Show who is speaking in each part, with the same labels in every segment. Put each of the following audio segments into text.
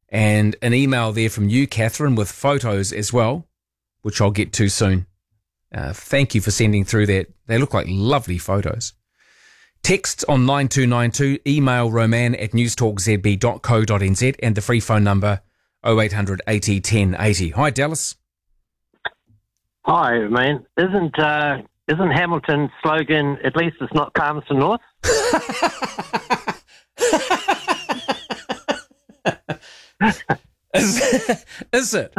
Speaker 1: and an email there from you, Catherine, with photos as well, which I'll get to soon. Thank you for sending through that. They look like lovely photos. Text on 9292, email roman@newstalkzb.co.nz, and the free phone number 0800 80 10 80. Hi, Dallas.
Speaker 2: Hi, man. Isn't Hamilton's slogan, at least it's not Palmerston North?
Speaker 1: Is it?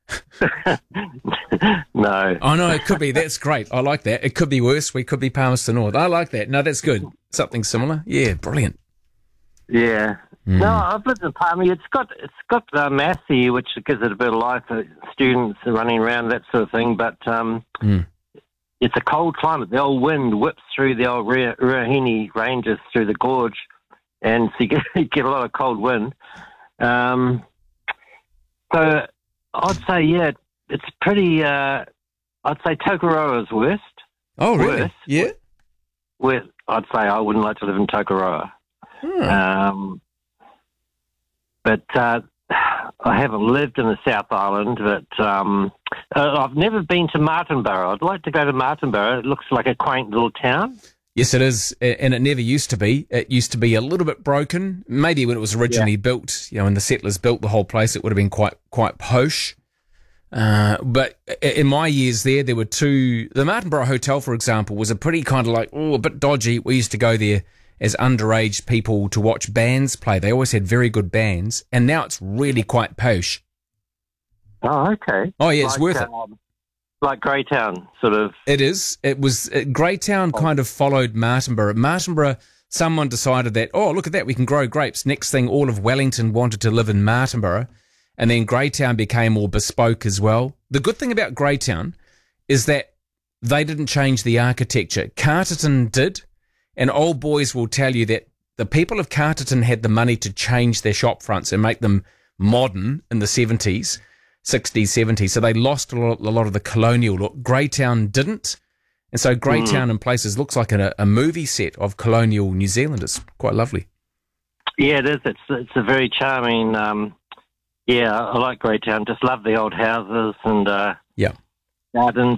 Speaker 2: No.
Speaker 1: Oh, no, it could be. That's great. I like that. It could be worse. We could be Palmerston North. I like that. No, that's good. Something similar. Yeah, brilliant.
Speaker 2: Yeah. No, I've lived in Palmy. It's got Massey, which gives it a bit of life for students running around, that sort of thing. But it's a cold climate. The old wind whips through the old Ruahine ranges through the gorge, and so you get a lot of cold wind. So I'd say, yeah, it's pretty. I'd say Tokoroa's worst.
Speaker 1: Oh, really?
Speaker 2: Worst.
Speaker 1: Yeah.
Speaker 2: I'd say I wouldn't like to live in Tokoroa. But I haven't lived in the South Island, but I've never been to Martinborough. I'd like to go to Martinborough. It looks like a quaint little town.
Speaker 1: Yes, it is, and it never used to be. It used to be a little bit broken. Maybe when it was originally built, when the settlers built the whole place, it would have been quite posh. But in my years there were two. The Martinborough Hotel, for example, was a pretty kind of a bit dodgy. We used to go there as underage people to watch bands play. They always had very good bands, and now it's really quite posh.
Speaker 2: Oh, okay.
Speaker 1: Oh, yeah, it's worth it.
Speaker 2: Like Greytown, sort of.
Speaker 1: It is. It was Greytown kind of followed Martinborough. Martinborough, someone decided that, look at that, we can grow grapes. Next thing, all of Wellington wanted to live in Martinborough, and then Greytown became more bespoke as well. The good thing about Greytown is that they didn't change the architecture. Carterton did. And old boys will tell you that the people of Carterton had the money to change their shop fronts and make them modern in the 70s, 60s, 70s. So they lost a lot of the colonial look. Greytown didn't. And so Greytown in places looks like a movie set of colonial New Zealand. It's quite lovely.
Speaker 2: Yeah, it is. It's a very charming, I like Greytown. Just love the old houses and gardens.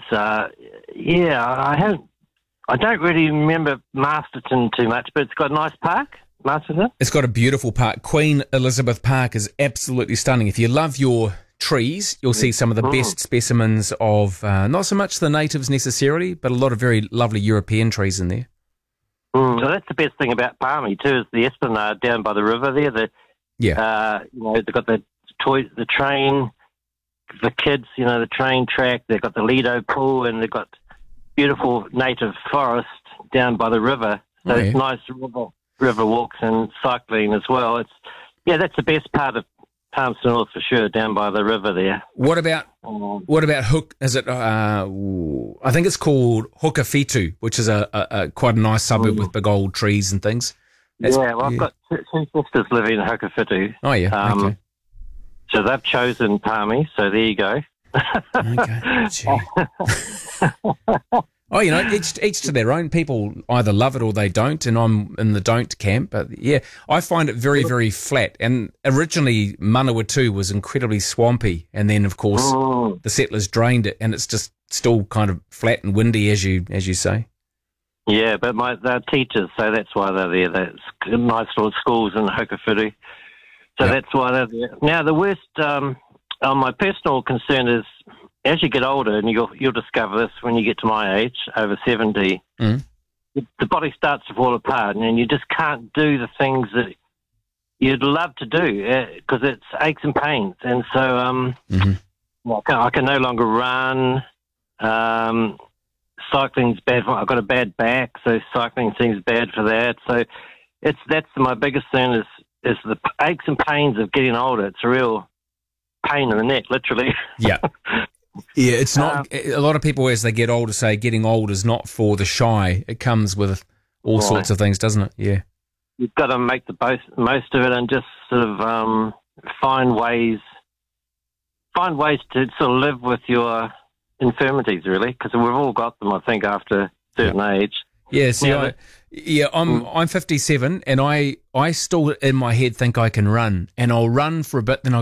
Speaker 2: I don't really remember Masterton too much, but it's got a nice park, Masterton.
Speaker 1: It's got a beautiful park. Queen Elizabeth Park is absolutely stunning. If you love your trees, you'll see some of the best specimens of, not so much the natives necessarily, but a lot of very lovely European trees in there.
Speaker 2: So that's the best thing about Palmy too, is the esplanade down by the river there. They've got the train, the kids, the train track. They've got the Lido pool, and they've got beautiful native forest down by the river. So it's nice river walks and cycling as well. That's the best part of Palmerston North for sure, down by the river there.
Speaker 1: What about Hook? Is it? I think it's called Hukawhitu, which is a quite a nice suburb with big old trees and things.
Speaker 2: I've got two sisters living in Hukawhitu.
Speaker 1: Oh yeah, okay.
Speaker 2: So they've chosen Palmy. So there you go.
Speaker 1: Okay. Each to their own. People either love it or they don't, and I'm in the don't camp. But yeah, I find it very, very flat. And originally, Manawatu was incredibly swampy, and then of course the settlers drained it, and it's just still kind of flat and windy, as you say.
Speaker 2: Yeah, but they're teachers, so that's why they're there. There's nice little schools in Hukawhitu, so that's why they're there. Now the worst. My personal concern is, as you get older, and you'll discover this when you get to my age, over 70, the body starts to fall apart, and you just can't do the things that you'd love to do because it's aches and pains. And so I can no longer run. Cycling's bad. I've got a bad back, so cycling seems bad for that. So that's my biggest thing is the aches and pains of getting older. It's a real pain in the neck, literally.
Speaker 1: Yeah. Yeah, it's not. A lot of people, as they get older, say getting old is not for the shy. It comes with all sorts of things, doesn't it? Yeah.
Speaker 2: You've got to make the most of it, and just sort of find ways to sort of live with your infirmities, really, because we've all got them, I think, after a certain age.
Speaker 1: Yeah, see, I'm 57, and I still in my head think I can run, and I'll run for a bit, then I'll